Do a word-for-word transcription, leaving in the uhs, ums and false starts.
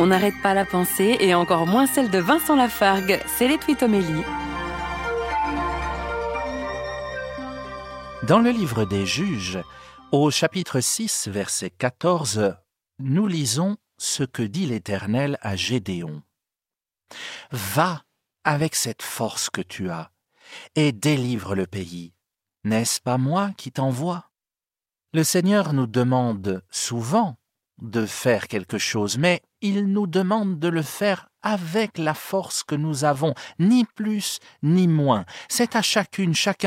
On n'arrête pas la pensée et encore moins celle de Vincent Lafargue. C'est les Twitomélie. Dans le livre des Juges, au chapitre six, verset quatorze, nous lisons ce que dit l'Éternel à Gédéon. « Va avec cette force que tu as et délivre le pays. N'est-ce pas moi qui t'envoie ?» Le Seigneur nous demande souvent de faire quelque chose, mais il nous demande de le faire avec la force que nous avons, ni plus ni moins. C'est à chacune, chacun